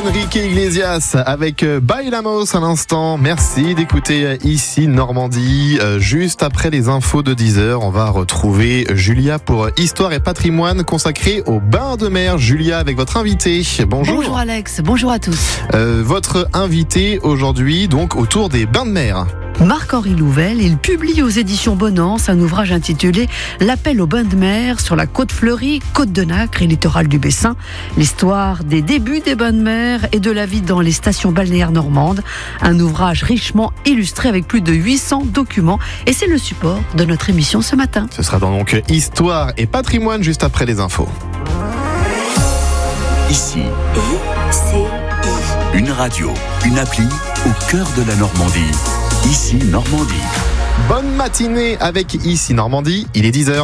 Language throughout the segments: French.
Enrique Iglesias avec Bailamos à l'instant. Merci d'écouter Ici Normandie. Juste après les infos de 10h, on va retrouver Julia pour Histoire et patrimoine consacré aux bains de mer. Julia avec votre invité. Bonjour. Bonjour Alex, bonjour à tous. Votre invité aujourd'hui donc autour des bains de mer. Marc-Henri Louvel, il publie aux éditions Bonance un ouvrage intitulé L'appel aux bains de mer sur la côte fleurie, côte de Nacre et littoral du Bessin. L'histoire des débuts des bains de mer et de la vie dans les stations balnéaires normandes. Un ouvrage richement illustré avec plus de 800 documents et c'est le support de notre émission ce matin. Ce sera donc Histoire et patrimoine juste après les infos. Ici, une radio, une appli au cœur de la Normandie. Ici Normandie. Bonne matinée avec Ici Normandie, il est 10h.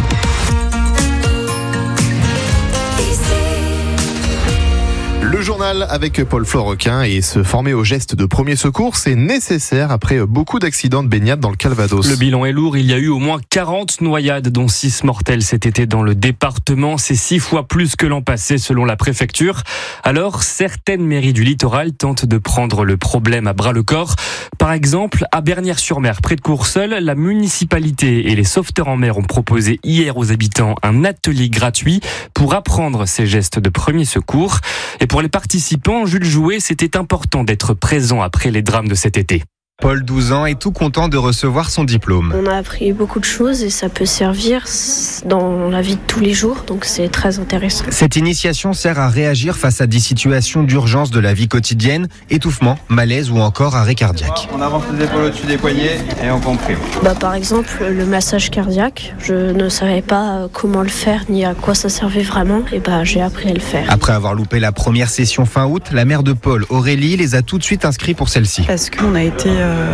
Le journal avec Paul Florrequin et se former au geste de premier secours, c'est nécessaire après beaucoup d'accidents de baignade dans le Calvados. Le bilan est lourd, il y a eu au moins 40 noyades dont 6 mortelles cet été dans le département. C'est 6 fois plus que l'an passé selon la préfecture. Alors, certaines mairies du littoral tentent de prendre le problème à bras-le-corps. Par exemple, à Bernières-sur-Mer, près de Courseulles, la municipalité et les sauveteurs en mer ont proposé hier aux habitants un atelier gratuit pour apprendre ces gestes de premier secours. Et pour les participants, Jules Jouet, c'était important d'être présent après les drames de cet été. Paul, 12 ans, est tout content de recevoir son diplôme. On a appris beaucoup de choses et ça peut servir dans la vie de tous les jours, donc c'est très intéressant. Cette initiation sert à réagir face à des situations d'urgence de la vie quotidienne, étouffement, malaise ou encore arrêt cardiaque. On avance les épaules au-dessus des poignets et on comprime. Par exemple, le massage cardiaque, je ne savais pas comment le faire ni à quoi ça servait vraiment, et j'ai appris à le faire. Après avoir loupé la première session fin août, la mère de Paul, Aurélie, les a tout de suite inscrits pour celle-ci. Parce qu'on a été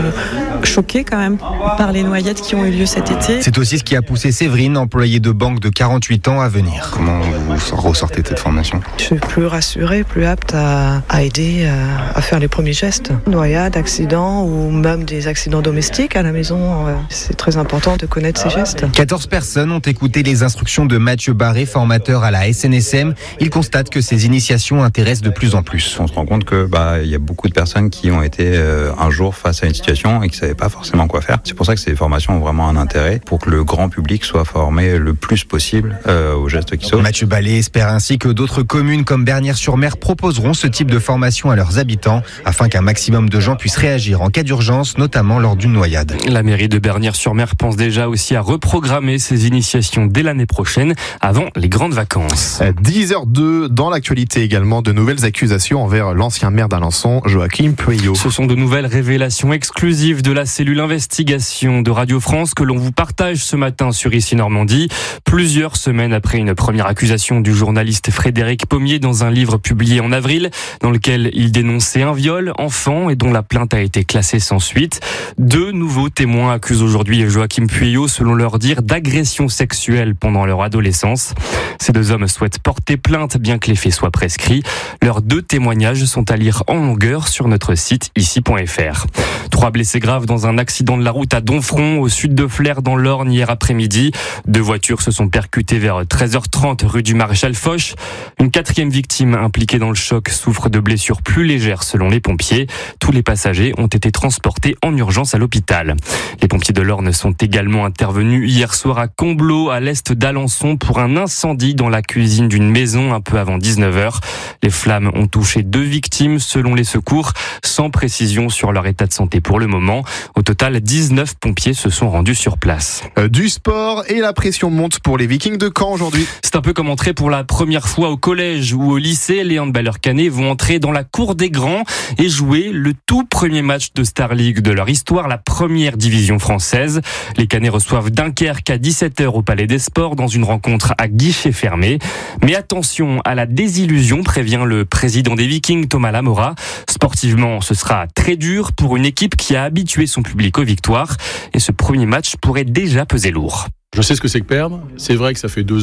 choqués quand même par les noyades qui ont eu lieu cet été. C'est aussi ce qui a poussé Séverine, employée de banque de 48 ans, à venir. Comment vous ressortez de cette formation ? Je suis plus rassurée, plus apte à aider à faire les premiers gestes. Noyades, accidents ou même des accidents domestiques à la maison. C'est très important de connaître ces gestes. 14 personnes ont écouté les instructions de Mathieu Barré, formateur à la SNSM. Il constate que ces initiations intéressent de plus en plus. On se rend compte que y a beaucoup de personnes qui ont été un jour face à une situation et qui ne savaient pas forcément quoi faire. C'est pour ça que ces formations ont vraiment un intérêt pour que le grand public soit formé le plus possible aux gestes qui sauvent. Mathieu Ballet espère ainsi que d'autres communes comme Bernières-sur-Mer proposeront ce type de formation à leurs habitants afin qu'un maximum de gens puissent réagir en cas d'urgence, notamment lors d'une noyade. La mairie de Bernières-sur-Mer pense déjà aussi à reprogrammer ces initiations dès l'année prochaine, avant les grandes vacances. 10h02, dans l'actualité également, de nouvelles accusations envers l'ancien maire d'Alençon, Joachim Pueyo. Ce sont de nouvelles révélations exclusives de la cellule investigation de Radio France que l'on vous partage ce matin sur Ici Normandie. Plusieurs semaines après une première accusation du journaliste Frédéric Pommier dans un livre publié en avril, dans lequel il dénonçait un viol enfant et dont la plainte a été classée sans suite. 2 nouveaux témoins accusent aujourd'hui Joachim Pueyo, selon leur dire, d'agression sexuelle pendant leur adolescence. Ces 2 hommes souhaitent porter plainte bien que les faits soient prescrits. Leurs 2 témoignages sont à lire en longueur sur notre site ici.fr. 3 blessés graves dans un accident de la route à Domfront, au sud de Flers, dans l'Orne, hier après-midi. 2 voitures se sont percutées vers 13h30 rue du Maréchal Foch. Une 4e victime impliquée dans le choc souffre de blessures plus légères selon les pompiers. Tous les passagers ont été transportés en urgence à l'hôpital. Les pompiers de l'Orne sont également intervenus hier soir à Comblaud, à l'est d'Alençon, pour un incendie dans la cuisine d'une maison un peu avant 19h. Les flammes ont touché 2 victimes selon les secours, sans précision sur leur état de santé pour le moment. Au total, 19 pompiers se sont rendus sur place. Du sport et la pression monte pour les Vikings de Caen aujourd'hui. C'est un peu comme entrer pour la première fois au collège ou au lycée. Les handballeurs cannais vont entrer dans la cour des grands et jouer le tout premier match de Star League de leur histoire, la première division française. Les Cannais reçoivent Dunkerque à 17h au Palais des Sports dans une rencontre à guichet fermé. Mais attention à la désillusion, prévient le président des Vikings, Thomas Lamora. Sportivement, ce sera très dur pour une équipe qui a habitué son public aux victoires. Et ce premier match pourrait déjà peser lourd. Je sais ce que c'est que perdre. C'est vrai que ça fait 2